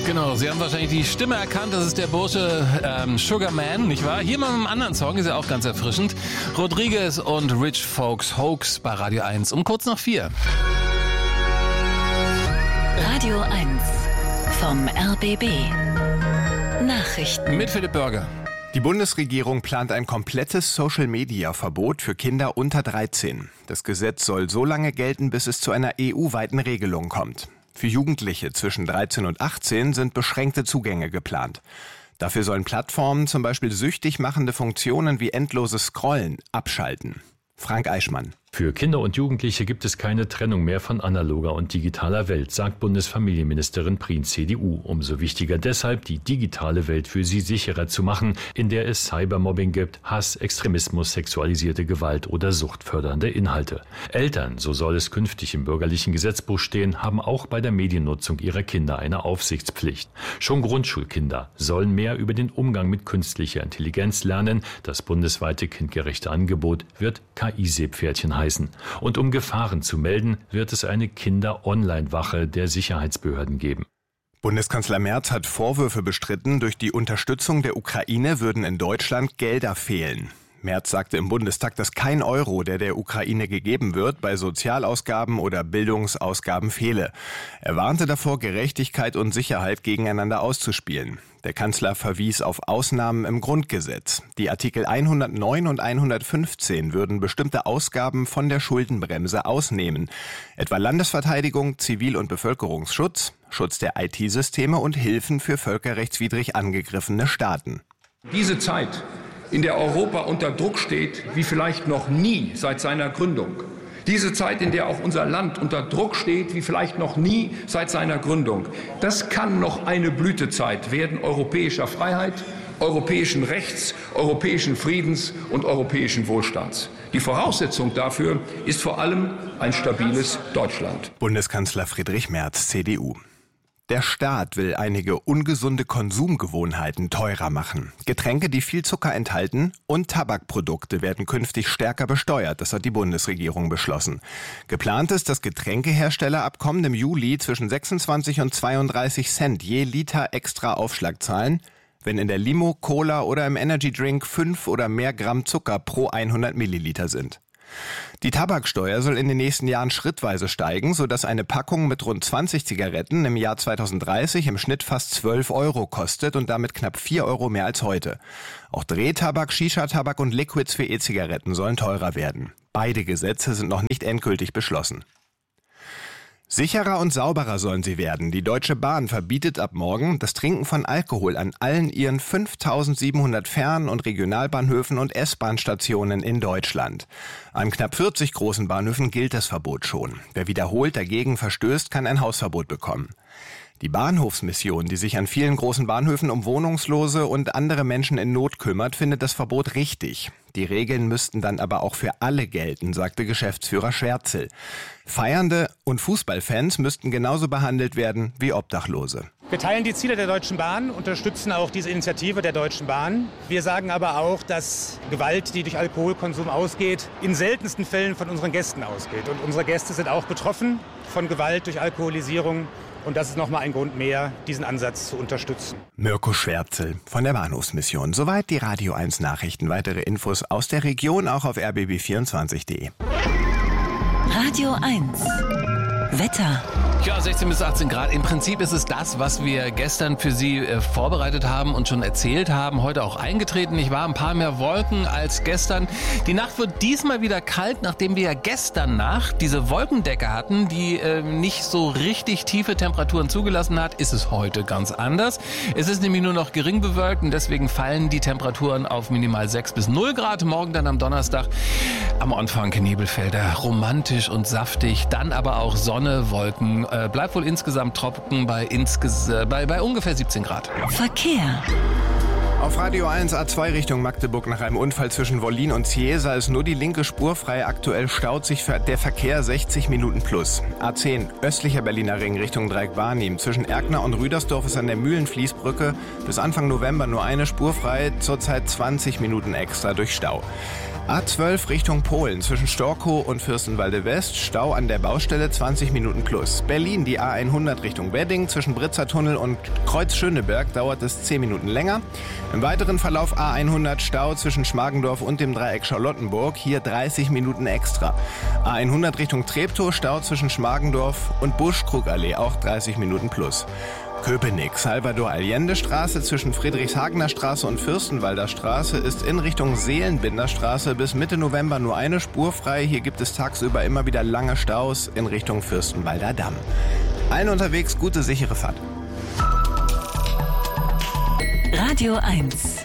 Genau, Sie haben wahrscheinlich die Stimme erkannt, das ist der Bursche Sugar Man, nicht wahr? Hier mal mit einem anderen Song, ist ja auch ganz erfrischend. Rodriguez und Rich Folks Hoax bei Radio 1 um kurz nach 4. Radio 1 vom RBB. Nachrichten Mit Philipp Börger. Die Bundesregierung plant ein komplettes Social-Media-Verbot für Kinder unter 13. Das Gesetz soll so lange gelten, bis es zu einer EU-weiten Regelung kommt. Für Jugendliche zwischen 13 und 18 sind beschränkte Zugänge geplant. Dafür sollen Plattformen zum Beispiel süchtig machende Funktionen wie endloses Scrollen abschalten. Frank Eichmann. Für Kinder und Jugendliche gibt es keine Trennung mehr von analoger und digitaler Welt, sagt Bundesfamilienministerin Prien, CDU. Umso wichtiger deshalb, die digitale Welt für sie sicherer zu machen, in der es Cybermobbing gibt, Hass, Extremismus, sexualisierte Gewalt oder suchtfördernde Inhalte. Eltern, so soll es künftig im bürgerlichen Gesetzbuch stehen, haben auch bei der Mediennutzung ihrer Kinder eine Aufsichtspflicht. Schon Grundschulkinder sollen mehr über den Umgang mit künstlicher Intelligenz lernen. Das bundesweite kindgerechte Angebot wird KI-Seepferdchen heißen. Und um Gefahren zu melden, wird es eine Kinder-Online-Wache der Sicherheitsbehörden geben. Bundeskanzler Merz hat Vorwürfe bestritten, durch die Unterstützung der Ukraine würden in Deutschland Gelder fehlen. Merz sagte im Bundestag, dass kein Euro, der Ukraine gegeben wird, bei Sozialausgaben oder Bildungsausgaben fehle. Er warnte davor, Gerechtigkeit und Sicherheit gegeneinander auszuspielen. Der Kanzler verwies auf Ausnahmen im Grundgesetz. Die Artikel 109 und 115 würden bestimmte Ausgaben von der Schuldenbremse ausnehmen. Etwa Landesverteidigung, Zivil- und Bevölkerungsschutz, Schutz der IT-Systeme und Hilfen für völkerrechtswidrig angegriffene Staaten. Diese Zeit, in der Europa unter Druck steht, wie vielleicht noch nie seit seiner Gründung. Diese Zeit, in der auch unser Land unter Druck steht, wie vielleicht noch nie seit seiner Gründung. Das kann noch eine Blütezeit werden europäischer Freiheit, europäischen Rechts, europäischen Friedens und europäischen Wohlstands. Die Voraussetzung dafür ist vor allem ein stabiles Deutschland. Bundeskanzler Friedrich Merz, CDU. Der Staat will einige ungesunde Konsumgewohnheiten teurer machen. Getränke, die viel Zucker enthalten, und Tabakprodukte werden künftig stärker besteuert. Das hat die Bundesregierung beschlossen. Geplant ist, dass Getränkehersteller ab kommendem Juli zwischen 26 und 32 Cent je Liter extra Aufschlag zahlen, wenn in der Limo, Cola oder im Energydrink 5 oder mehr Gramm Zucker pro 100 Milliliter sind. Die Tabaksteuer soll in den nächsten Jahren schrittweise steigen, sodass eine Packung mit rund 20 Zigaretten im Jahr 2030 im Schnitt fast 12 Euro kostet und damit knapp 4 Euro mehr als heute. Auch Drehtabak, Shisha-Tabak und Liquids für E-Zigaretten sollen teurer werden. Beide Gesetze sind noch nicht endgültig beschlossen. Sicherer und sauberer sollen sie werden. Die Deutsche Bahn verbietet ab morgen das Trinken von Alkohol an allen ihren 5.700 Fern- und Regionalbahnhöfen und S-Bahn-Stationen in Deutschland. An knapp 40 großen Bahnhöfen gilt das Verbot schon. Wer wiederholt dagegen verstößt, kann ein Hausverbot bekommen. Die Bahnhofsmission, die sich an vielen großen Bahnhöfen um Wohnungslose und andere Menschen in Not kümmert, findet das Verbot richtig. Die Regeln müssten dann aber auch für alle gelten, sagte Geschäftsführer Schwärzel. Feiernde und Fußballfans müssten genauso behandelt werden wie Obdachlose. Wir teilen die Ziele der Deutschen Bahn, unterstützen auch diese Initiative der Deutschen Bahn. Wir sagen aber auch, dass Gewalt, die durch Alkoholkonsum ausgeht, in seltensten Fällen von unseren Gästen ausgeht. Und unsere Gäste sind auch betroffen von Gewalt durch Alkoholisierung. Und das ist nochmal ein Grund mehr, diesen Ansatz zu unterstützen. Mirko Schwärzel von der Bahnhofsmission. Soweit die Radio 1 Nachrichten. Weitere Infos aus der Region auch auf rbb24.de. Radio 1 Wetter. Ja, 16 bis 18 Grad. Im Prinzip ist es das, was wir gestern für Sie vorbereitet haben und schon erzählt haben. Heute auch eingetreten. Ich war ein paar mehr Wolken als gestern. Die Nacht wird diesmal wieder kalt, nachdem wir ja gestern Nacht diese Wolkendecke hatten, die nicht so richtig tiefe Temperaturen zugelassen hat, ist es heute ganz anders. Es ist nämlich nur noch gering bewölkt und deswegen fallen die Temperaturen auf minimal 6 bis 0 Grad. Morgen dann am Donnerstag am Anfang Nebelfelder, romantisch und saftig. Dann aber auch Sonne, Wolken. Bleibt wohl insgesamt trocken bei ungefähr 17 Grad. Verkehr. Auf Radio 1 A2 Richtung Magdeburg nach einem Unfall zwischen Wollin und Ciesa ist nur die linke Spur frei. Aktuell staut sich der Verkehr 60 Minuten plus. A10 östlicher Berliner Ring Richtung Dreieck-Barnim. Zwischen Erkner und Rüdersdorf ist an der Mühlenfließbrücke bis Anfang November nur eine Spur frei. Zurzeit 20 Minuten extra durch Stau. A12 Richtung Polen zwischen Storkow und Fürstenwalde West. Stau an der Baustelle 20 Minuten plus. Berlin die A100 Richtung Wedding. Zwischen Britzertunnel und Kreuz Schöneberg dauert es 10 Minuten länger. Im weiteren Verlauf A100 Stau zwischen Schmargendorf und dem Dreieck Charlottenburg. Hier 30 Minuten extra. A100 Richtung Treptow. Stau zwischen Schmargendorf und Busch-Krugallee. Auch 30 Minuten plus. Köpenick, Salvador-Allende-Straße zwischen Friedrichshagener Straße und Fürstenwalder Straße ist in Richtung Seelenbinder-Straße bis Mitte November nur eine Spur frei. Hier gibt es tagsüber immer wieder lange Staus in Richtung Fürstenwalder Damm. Allen unterwegs gute, sichere Fahrt. Radio 1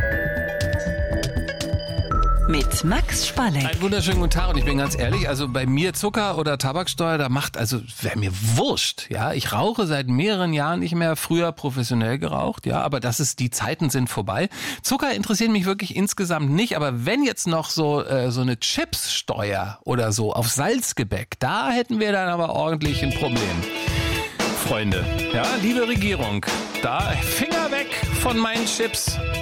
mit Max Spalleck. Einen wunderschönen guten Tag und ich bin ganz ehrlich, also bei mir Zucker oder Tabaksteuer, wäre mir wurscht, ja. Ich rauche seit mehreren Jahren nicht mehr, früher professionell geraucht, ja, aber die Zeiten sind vorbei. Zucker interessiert mich wirklich insgesamt nicht, aber wenn jetzt noch so eine Chipssteuer oder so auf Salzgebäck, da hätten wir dann aber ordentlich ein Problem. Freunde, ja, liebe Regierung, da Finger weg von meinen Chips.